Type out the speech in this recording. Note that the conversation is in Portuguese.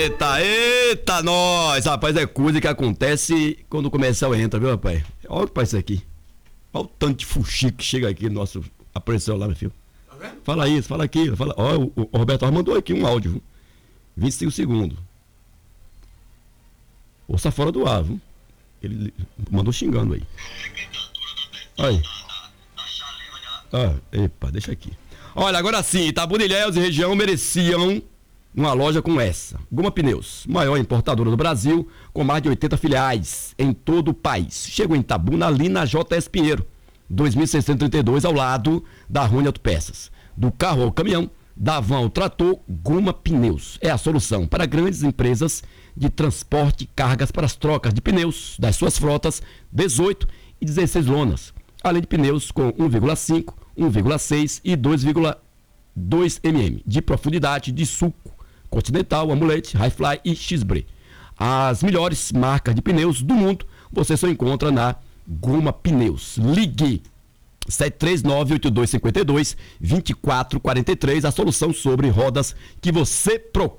Eita, nós! Rapaz, é coisa que acontece quando o comercial entra, viu, rapaz? Olha o que faz isso aqui. Olha o tanto de fuxico que chega aqui no nosso. Apareceu lá, meu filho. Tá vendo? Fala isso, fala aquilo. Fala... Olha, o Roberto mandou aqui um áudio, viu? 25 segundos. Ouça fora do ar, viu? Ele mandou xingando aí. Aí. Epa, deixa aqui. Olha, agora sim, Itabuna-Ilhéus e região mereciam uma loja como essa. Goma Pneus, maior importadora do Brasil, com mais de 80 filiais em todo o país. Chegou em Itabuna, ali na JS Pinheiro, 2632, ao lado da Rune Autopeças. Do carro ao caminhão, da van ao trator, Goma Pneus. É a solução para grandes empresas de transporte e cargas para as trocas de pneus das suas frotas 18 e 16 lonas. Além de pneus com 1,5, 1,6 e 2,2 mm de profundidade de suco. Continental, Amulete, Highfly e X-Bre. As melhores marcas de pneus do mundo você só encontra na Goma Pneus. Ligue 739-8252-2443, a solução sobre rodas que você procura.